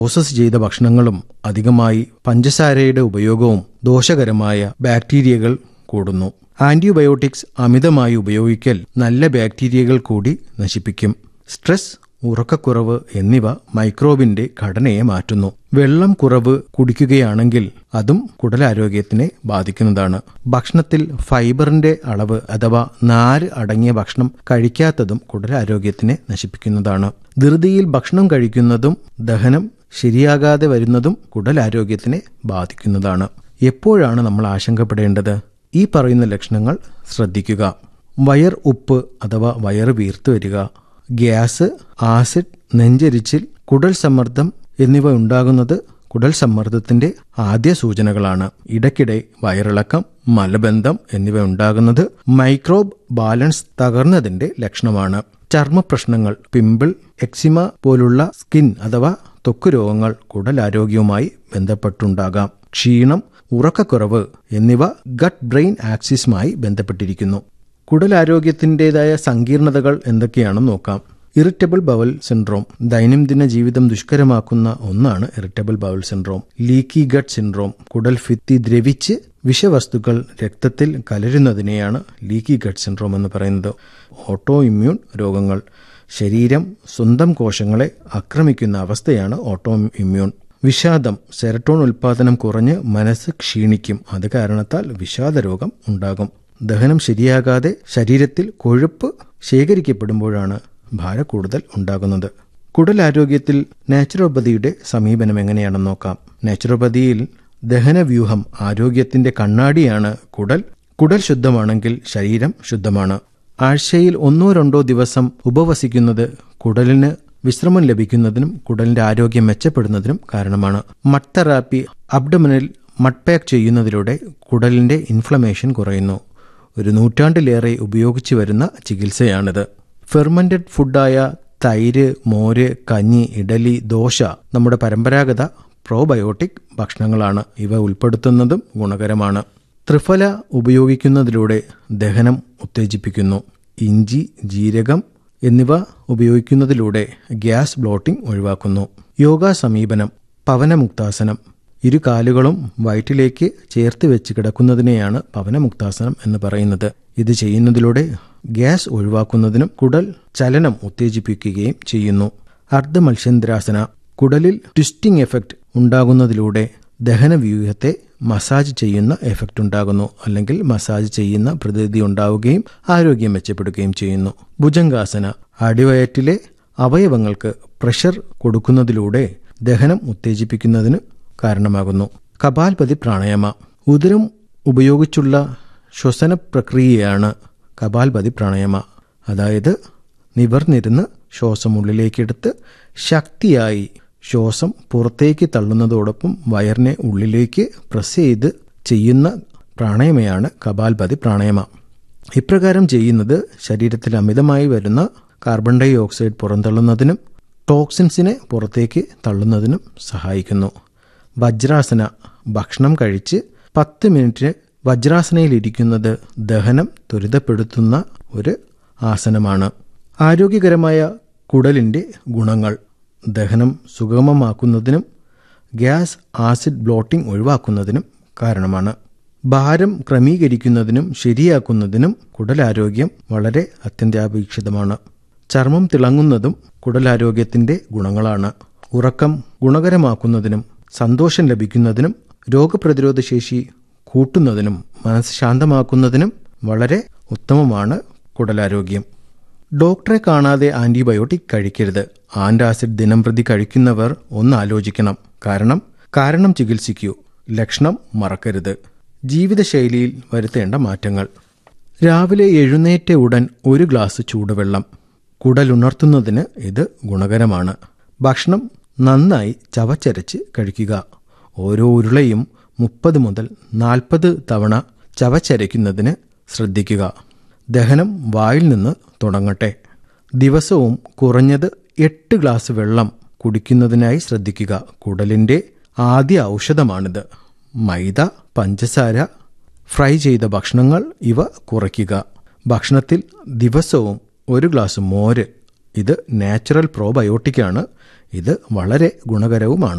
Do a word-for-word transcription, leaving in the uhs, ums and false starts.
Process ചെയ്ത ഭക്ഷണങ്ങളും അധികമായി പഞ്ചസാരയുടെ ഉപയോഗവും ദോഷകരമായ ബാക്ടീരിയകൾ കൂടുന്നു. ആന്റിബയോട്ടിക്സ് അമിതമായി ഉപയോഗിക്കൽ നല്ല ബാക്ടീരിയകൾ കൂടി നശിപ്പിക്കും. സ്ട്രെസ്, ഉറക്കക്കുറവ് എന്നിവ മൈക്രോബിന്റെ ഘടനയെ മാറ്റുന്നു. വെള്ളം കുറവ് കുടിക്കുകയാണെങ്കിൽ അതും കുടലാരോഗ്യത്തിനെ ബാധിക്കുന്നതാണ്. ഭക്ഷണത്തിൽ ഫൈബറിന്റെ അളവ് അഥവാ നാര് അടങ്ങിയ ഭക്ഷണം കഴിക്കാത്തതും കുടലാരോഗ്യത്തിനെ നശിപ്പിക്കുന്നതാണ്. ധൃതിയിൽ ഭക്ഷണം കഴിക്കുന്നതും ദഹനം ശരിയാകാതെ വരുന്നതും കുടലാരോഗ്യത്തിനെ ബാധിക്കുന്നതാണ്. എപ്പോഴാണ് നമ്മൾ ആശങ്കപ്പെടേണ്ടത്? ഈ പറയുന്ന ലക്ഷണങ്ങൾ ശ്രദ്ധിക്കുക. വയർ ഉപ്പ് അഥവാ വയറ് വീർത്തു വരിക, ഗ്യാസ്, ആസിഡ്, നെഞ്ചരിച്ചിൽ, കുടൽ സമ്മർദ്ദം എന്നിവ ഉണ്ടാകുന്നത് കുടൽ സമ്മർദ്ദത്തിന്റെ ആദ്യ സൂചനകളാണ്. ഇടയ്ക്കിടെ വയറിളക്കം, മലബന്ധം എന്നിവ ഉണ്ടാകുന്നത് മൈക്രോബ് ബാലൻസ് തകർന്നതിന്റെ ലക്ഷണമാണ്. ചർമ്മപ്രശ്നങ്ങൾ, പിമ്പിൾ, എക്സിമ പോലുള്ള സ്കിൻ അഥവാ ത്വക്ക് രോഗങ്ങൾ കുടലാരോഗ്യവുമായി ബന്ധപ്പെട്ടുണ്ടാകാം. ക്ഷീണം, ഉറക്കക്കുറവ് എന്നിവ ഗട്ട് ബ്രെയിൻ ആക്സിസുമായി ബന്ധപ്പെട്ടിരിക്കുന്നു. കുടലാരോഗ്യത്തിൻ്റെതായ സങ്കീർണതകൾ എന്തൊക്കെയാണെന്ന് നോക്കാം. Irritable bowel syndrome. ദൈനംദിന ജീവിതം ദുഷ്കരമാക്കുന്ന ഒന്നാണ് irritable bowel syndrome. Leaky gut syndrome. കുടൽ ഭിത്തി ദ്രവിച്ച് വിഷവസ്തുക്കൾ രക്തത്തിൽ കലരുന്നതിനെയാണ് ലീക്കി ഗട്ട് സിൻഡ്രോം എന്ന് പറയുന്നത്. ഓട്ടോ ഇമ്മ്യൂൺ രോഗങ്ങൾ. ശരീരം സ്വന്തം കോശങ്ങളെ ആക്രമിക്കുന്ന അവസ്ഥയാണ് ഓട്ടോ ഇമ്മ്യൂൺ. വിഷാദം. സെറട്ടോൺ ഉൽപാദനം കുറഞ്ഞ് മനസ്സ് ക്ഷീണിക്കും. അത് കാരണത്താൽ വിഷാദ രോഗം ഉണ്ടാകും. ദഹനം ശരിയാകാതെ ശരീരത്തിൽ കൊഴുപ്പ് ശേഖരിക്കപ്പെടുമ്പോഴാണ് ഭാരക്കൂടുതൽ ഉണ്ടാകുന്നത്. കുടലാരോഗ്യത്തിൽ നാച്ചുറോപ്പതിയുടെ സമീപനം എങ്ങനെയാണെന്ന് നോക്കാം. നാച്ചുറോപ്പതിയിൽ ദഹനവ്യൂഹം ആരോഗ്യത്തിന്റെ കണ്ണാടിയാണ് കുടൽ. കുടൽ ശുദ്ധമാണെങ്കിൽ ശരീരം ശുദ്ധമാണ്. ആഴ്ചയിൽ ഒന്നോ രണ്ടോ ദിവസം ഉപവസിക്കുന്നത് കുടലിന് വിശ്രമം ലഭിക്കുന്നതിനും കുടലിന്റെ ആരോഗ്യം മെച്ചപ്പെടുന്നതിനും കാരണമാണ്. മഡ് തെറാപ്പി അബ്ഡമിനിൽ മഡ് പാക്ക് ചെയ്യുന്നതിലൂടെ കുടലിന്റെ ഇൻഫ്ലമേഷൻ കുറയുന്നു. ഒരു നൂറ്റാണ്ടിലേറെ ഉപയോഗിച്ചു വരുന്ന ചികിത്സയാണിത്. ഫെർമെന്റഡ് ഫുഡായ തൈര്, മോര്, കഞ്ഞി, ഇഡലി, ദോശ നമ്മുടെ പരമ്പരാഗത പ്രോബയോട്ടിക് ഭക്ഷണങ്ങളാണ്. ഇവ ഉൾപ്പെടുത്തുന്നതും ഗുണകരമാണ്. ത്രിഫല ഉപയോഗിക്കുന്നതിലൂടെ ദഹനം ഉത്തേജിപ്പിക്കുന്നു. ഇഞ്ചി, ജീരകം എന്നിവ ഉപയോഗിക്കുന്നതിലൂടെ ഗ്യാസ് ബ്ലോട്ടിംഗ് ഒഴിവാക്കുന്നു. യോഗ സമീപനം. പവനമുക്താസനം. ഇരു കാലുകളും വയറ്റിലേക്ക് ചേർത്ത് വെച്ച് കിടക്കുന്നതിനെയാണ് പവനമുക്താസനം എന്ന് പറയുന്നത്. ഇത് ചെയ്യുന്നതിലൂടെ ഗ്യാസ് ഒഴിവാക്കുന്നതിനും കുടൽ ചലനം ഉത്തേജിപ്പിക്കുകയും ചെയ്യുന്നു. അർദ്ധമത്സ്യന്ദ്രാസന. കുടലിൽ ട്വിസ്റ്റിംഗ് എഫക്റ്റ് ഉണ്ടാകുന്നതിലൂടെ ദഹനവ്യൂഹത്തെ മസാജ് ചെയ്യുന്ന എഫക്റ്റ് ഉണ്ടാകുന്നു, അല്ലെങ്കിൽ മസാജ് ചെയ്യുന്ന പ്രതീതി ഉണ്ടാവുകയും ആരോഗ്യം മെച്ചപ്പെടുകയും ചെയ്യുന്നു. ഭുജംഗാസന. അടിവയറ്റിലെ അവയവങ്ങൾക്ക് പ്രഷർ കൊടുക്കുന്നതിലൂടെ ദഹനം ഉത്തേജിപ്പിക്കുന്നതിന് കാരണമാകുന്നു. കപാൽപതി പ്രാണായാമ. ഉദരം ഉപയോഗിച്ചുള്ള ശ്വസന പ്രക്രിയയാണ് കപാൽപതി പ്രാണായാമ. അതായത് നിവർന്നിരുന്ന് ശ്വാസം ഉള്ളിലേക്കെടുത്ത് ശക്തിയായി ശ്വാസം പുറത്തേക്ക് തള്ളുന്നതോടൊപ്പം വയറിനെ ഉള്ളിലേക്ക് പ്രസ് ചെയ്ത് ചെയ്യുന്ന പ്രാണായാമയാണ് കപാൽപതി പ്രാണായാമ. ഇപ്രകാരം ചെയ്യുന്നത് ശരീരത്തിൽ അമിതമായി വരുന്ന കാർബൺ ഡൈ ഓക്സൈഡ് പുറന്തള്ളുന്നതിനും ടോക്സിൻസിനെ പുറത്തേക്ക് തള്ളുന്നതിനും സഹായിക്കുന്നു. വജ്രാസന. ഭക്ഷണം കഴിച്ച് പത്ത് മിനിറ്റ് വജ്രാസനയിലിരിക്കുന്നത് ദഹനം ത്വരിതപ്പെടുത്തുന്ന ഒരു ആസനമാണ്. ആരോഗ്യകരമായ കുടലിന്റെ ഗുണങ്ങൾ. ദഹനം സുഗമമാക്കുന്നതിനും ഗ്യാസ്, ആസിഡ് ബ്ലോട്ടിംഗ് ഒഴിവാക്കുന്നതിനും കാരണമാണ്. ഭാരം ക്രമീകരിക്കുന്നതിനും ശരിയാക്കുന്നതിനും കുടലാരോഗ്യം വളരെ അത്യന്താപേക്ഷിതമാണ്. ചർമ്മം തിളങ്ങുന്നതും കുടലാരോഗ്യത്തിന്റെ ഗുണങ്ങളാണ്. ഉറക്കം ഗുണകരമാക്കുന്നതിനും സന്തോഷം ലഭിക്കുന്നതിനും രോഗപ്രതിരോധ ശേഷി കൂട്ടുന്നതിനും മനസ്സ് ശാന്തമാക്കുന്നതിനും വളരെ ഉത്തമമാണ് കുടലാരോഗ്യം. ഡോക്ടറെ കാണാതെ ആന്റിബയോട്ടിക് കഴിക്കരുത്. ആന്റാസിഡ് ദിനം പ്രതി കഴിക്കുന്നവർ ഒന്ന് ആലോചിക്കണം. കാരണം കാരണം ചികിത്സിക്കൂ, ലക്ഷണം മറക്കരുത്. ജീവിതശൈലിയിൽ വരുത്തേണ്ട മാറ്റങ്ങൾ. രാവിലെ എഴുന്നേറ്റ ഉടൻ ഒരു ഗ്ലാസ് ചൂടുവെള്ളം. കുടലുണർത്തുന്നതിന് ഇത് ഗുണകരമാണ്. ഭക്ഷണം നന്നായി ചവച്ചരച്ച് കഴിക്കുക. ഓരോ ഉരുളയും മുപ്പത് മുതൽ നാൽപ്പത് തവണ ചവച്ചരയ്ക്കുന്നതിന് ശ്രദ്ധിക്കുക. ദഹനം വായിൽ നിന്ന് തുടങ്ങട്ടെ. ദിവസവും കുറഞ്ഞത് എട്ട് ഗ്ലാസ് വെള്ളം കുടിക്കുന്നതിനായി ശ്രദ്ധിക്കുക. കുടലിന്റെ ആദ്യ ഔഷധമാണിത്. മൈദ, പഞ്ചസാര, ഫ്രൈ ചെയ്ത ഭക്ഷണങ്ങൾ ഇവ കുറയ്ക്കുക. ഭക്ഷണത്തിൽ ദിവസവും ഒരു ഗ്ലാസ് മോര്. ഇത് നാച്ചുറൽ പ്രോബയോട്ടിക്കാണ്. ഇത് വളരെ ഗുണകരവുമാണ്.